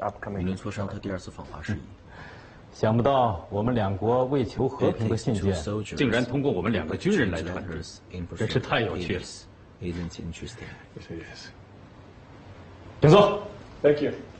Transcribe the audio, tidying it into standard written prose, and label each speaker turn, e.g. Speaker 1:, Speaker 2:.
Speaker 1: 美伦磋商他第2次访华事宜。
Speaker 2: 想不到我们两国为求和平的信件，
Speaker 3: 竟然通过我们2个军人来传递，真是太有趣了。
Speaker 2: 请坐。Thank you.